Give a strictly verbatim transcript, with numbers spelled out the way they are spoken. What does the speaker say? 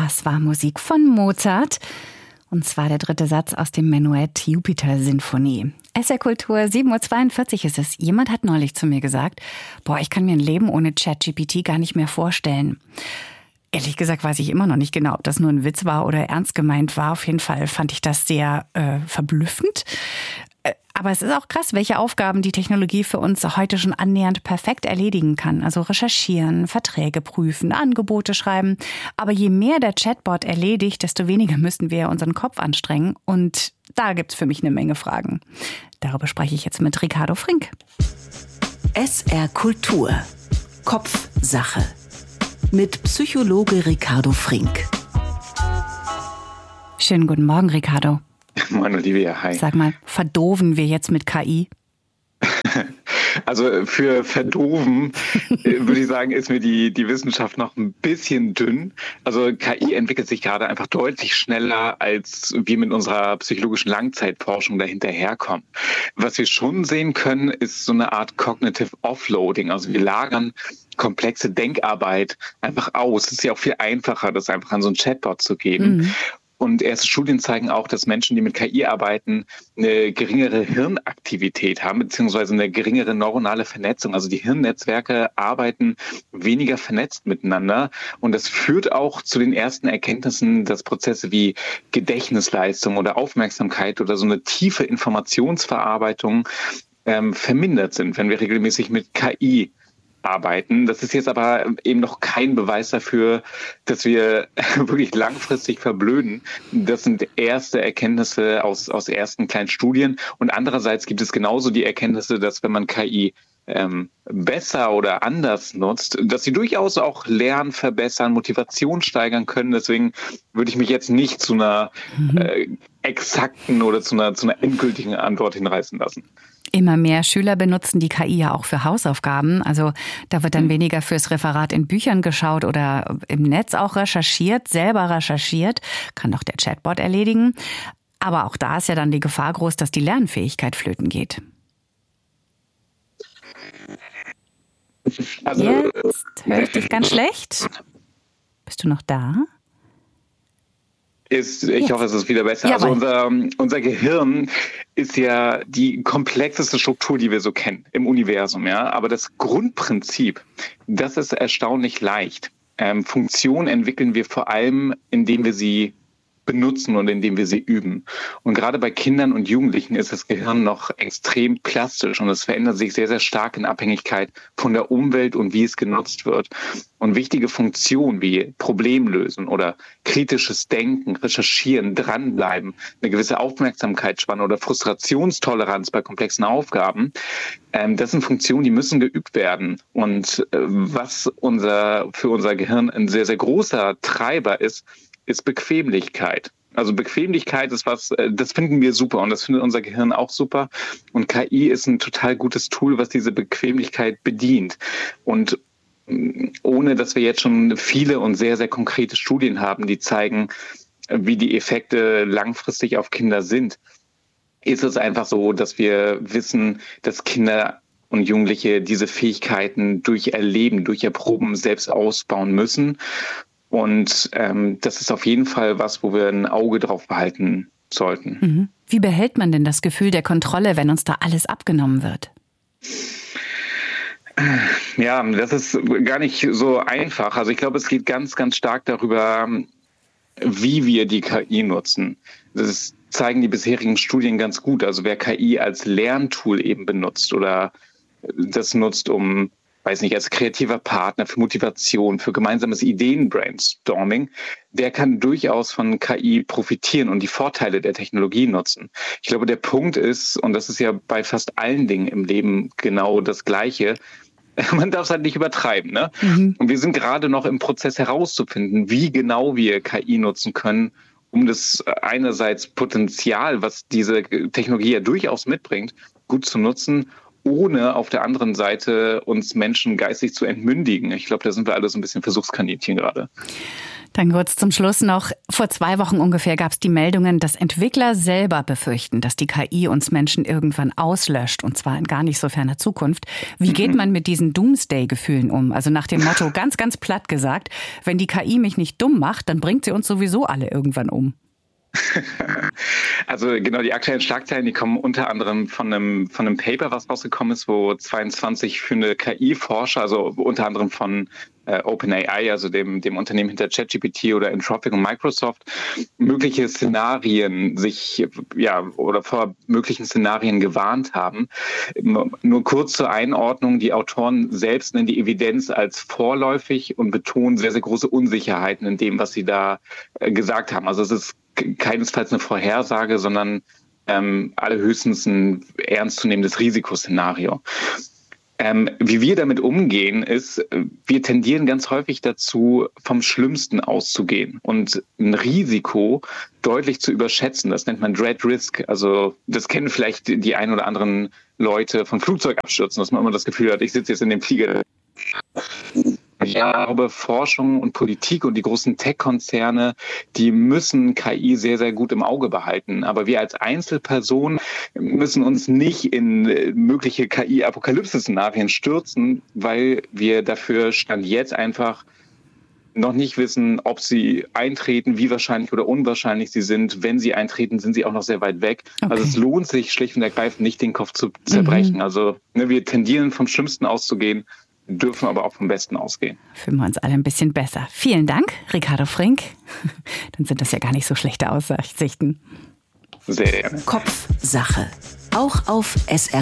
Das war Musik von Mozart. Und zwar der dritte Satz aus dem Menuett Jupiter-Sinfonie. S R Kultur, sieben Uhr zweiundvierzig ist es. Jemand hat neulich zu mir gesagt, boah, ich kann mir ein Leben ohne ChatGPT gar nicht mehr vorstellen. Ehrlich gesagt weiß ich immer noch nicht genau, ob das nur ein Witz war oder ernst gemeint war. Auf jeden Fall fand ich das sehr äh, verblüffend. Äh, aber es ist auch krass, welche Aufgaben die Technologie für uns heute schon annähernd perfekt erledigen kann. Also recherchieren, Verträge prüfen, Angebote schreiben. Aber je mehr der Chatbot erledigt, desto weniger müssten wir unseren Kopf anstrengen. Und da gibt's für mich eine Menge Fragen. Darüber spreche ich jetzt mit Ricardo Frink. S R Kultur. Kopfsache. Mit Psychologe Ricardo Frink. Schönen guten Morgen, Ricardo. Moin, Olivia, hi. Sag mal, verdoven wir jetzt mit K I? Also für verdoven würde ich sagen, ist mir die, die Wissenschaft noch ein bisschen dünn. Also K I entwickelt sich gerade einfach deutlich schneller, als wir mit unserer psychologischen Langzeitforschung dahinterherkommen. Was wir schon sehen können, ist so eine Art Cognitive Offloading. Also wir lagern komplexe Denkarbeit einfach aus. Es ist ja auch viel einfacher, das einfach an so einen Chatbot zu geben. Mhm. Und erste Studien zeigen auch, dass Menschen, die mit K I arbeiten, eine geringere Hirnaktivität haben, beziehungsweise eine geringere neuronale Vernetzung. Also die Hirnnetzwerke arbeiten weniger vernetzt miteinander. Und das führt auch zu den ersten Erkenntnissen, dass Prozesse wie Gedächtnisleistung oder Aufmerksamkeit oder so eine tiefe Informationsverarbeitung ähm, vermindert sind, wenn wir regelmäßig mit K I arbeiten. Das ist jetzt aber eben noch kein Beweis dafür, dass wir wirklich langfristig verblöden. Das sind erste Erkenntnisse aus, aus ersten kleinen Studien. Und andererseits gibt es genauso die Erkenntnisse, dass wenn man K I ähm, besser oder anders nutzt, dass sie durchaus auch Lernen verbessern, Motivation steigern können. Deswegen würde ich mich jetzt nicht zu einer mhm. äh, exakten oder zu einer, zu einer endgültigen Antwort hinreißen lassen. Immer mehr Schüler benutzen die K I ja auch für Hausaufgaben. Also da wird dann weniger fürs Referat in Büchern geschaut oder im Netz auch recherchiert, selber recherchiert. Kann doch der Chatbot erledigen. Aber auch da ist ja dann die Gefahr groß, dass die Lernfähigkeit flöten geht. Also, jetzt höre ich dich ganz schlecht. Bist du noch da? Ist, ich Jetzt. hoffe, es ist wieder besser. Ja, also unser, unser Gehirn ist ja die komplexeste Struktur, die wir so kennen im Universum. Ja, aber das Grundprinzip, das ist erstaunlich leicht. Ähm, Funktionen entwickeln wir vor allem, indem wir sie benutzen und indem wir sie üben. Und gerade bei Kindern und Jugendlichen ist das Gehirn noch extrem plastisch und es verändert sich sehr, sehr stark in Abhängigkeit von der Umwelt und wie es genutzt wird. Und wichtige Funktionen wie Problemlösen oder kritisches Denken, Recherchieren, dranbleiben, eine gewisse Aufmerksamkeitsspanne oder Frustrationstoleranz bei komplexen Aufgaben, ähm, das sind Funktionen, die müssen geübt werden. Und äh, was unser für unser Gehirn ein sehr, sehr großer Treiber ist, ist Bequemlichkeit. Also Bequemlichkeit ist was, das finden wir super und das findet unser Gehirn auch super. Und K I ist ein total gutes Tool, was diese Bequemlichkeit bedient. Und ohne, dass wir jetzt schon viele und sehr, sehr konkrete Studien haben, die zeigen, wie die Effekte langfristig auf Kinder sind, ist es einfach so, dass wir wissen, dass Kinder und Jugendliche diese Fähigkeiten durch Erleben, durch Erproben selbst ausbauen müssen. Und ähm, das ist auf jeden Fall was, wo wir ein Auge drauf behalten sollten. Mhm. Wie behält man denn das Gefühl der Kontrolle, wenn uns da alles abgenommen wird? Ja, das ist gar nicht so einfach. Also ich glaube, es geht ganz, ganz stark darüber, wie wir die K I nutzen. Das zeigen die bisherigen Studien ganz gut. Also wer K I als Lerntool eben benutzt oder das nutzt, um weiß nicht, als kreativer Partner für Motivation, für gemeinsames Ideen-Brainstorming, der kann durchaus von K I profitieren und die Vorteile der Technologie nutzen. Ich glaube, der Punkt ist, und das ist ja bei fast allen Dingen im Leben genau das Gleiche, man darf es halt nicht übertreiben, ne? Mhm. Und wir sind gerade noch im Prozess herauszufinden, wie genau wir K I nutzen können, um das einerseits Potenzial, was diese Technologie ja durchaus mitbringt, gut zu nutzen, ohne auf der anderen Seite uns Menschen geistig zu entmündigen. Ich glaube, da sind wir alle so ein bisschen Versuchskaninchen gerade. Dann kurz zum Schluss noch. Vor zwei Wochen ungefähr gab es die Meldungen, dass Entwickler selber befürchten, dass die K I uns Menschen irgendwann auslöscht, und zwar in gar nicht so ferner Zukunft. Wie geht man mit diesen Doomsday-Gefühlen um? Also nach dem Motto, ganz, ganz platt gesagt, wenn die K I mich nicht dumm macht, dann bringt sie uns sowieso alle irgendwann um. Also genau, die aktuellen Schlagzeilen, die kommen unter anderem von einem, von einem Paper, was rausgekommen ist, wo zweiundzwanzig führende K I-Forscher, also unter anderem von äh, OpenAI, also dem, dem Unternehmen hinter ChatGPT oder Anthropic und Microsoft, mögliche Szenarien sich, ja, oder vor möglichen Szenarien gewarnt haben. Nur kurz zur Einordnung, die Autoren selbst nennen die Evidenz als vorläufig und betonen sehr, sehr große Unsicherheiten in dem, was sie da äh, gesagt haben. Also es ist keinesfalls eine Vorhersage, sondern ähm, allerhöchstens ein ernstzunehmendes Risikoszenario. Ähm, wie wir damit umgehen, ist, wir tendieren ganz häufig dazu, vom Schlimmsten auszugehen und ein Risiko deutlich zu überschätzen. Das nennt man Dread Risk. Also das kennen vielleicht die ein oder anderen Leute von Flugzeugabstürzen, dass man immer das Gefühl hat, ich sitze jetzt in dem Flieger. Ich glaube, Forschung und Politik und die großen Tech-Konzerne, die müssen K I sehr, sehr gut im Auge behalten. Aber wir als Einzelpersonen müssen uns nicht in mögliche K I-Apokalypse-Szenarien stürzen, weil wir dafür Stand jetzt einfach noch nicht wissen, ob sie eintreten, wie wahrscheinlich oder unwahrscheinlich sie sind. Wenn sie eintreten, sind sie auch noch sehr weit weg. Okay. Also es lohnt sich schlicht und ergreifend nicht, den Kopf zu zerbrechen. Mhm. Also ne, wir tendieren vom Schlimmsten auszugehen, dürfen aber auch vom Besten ausgehen. Fühlen wir uns alle ein bisschen besser. Vielen Dank, Ricardo Frink. Dann sind das ja gar nicht so schlechte Aussichten. Sehr gerne. Kopfsache. Auch auf S R